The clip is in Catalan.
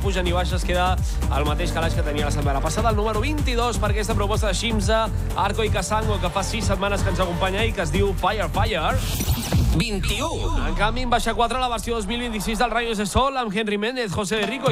puja ni baixa, es queda el mateix calaix que tenia la setmana passada. El número 22 per aquesta proposta de Shimza, Arco i Casango, que fa 6 setmanes que ens acompanya i que es diu Fire Fire. 21. En canvi, en baixa 4 la versió 2026 del Rayos de Sol amb Henry Méndez, José de Rico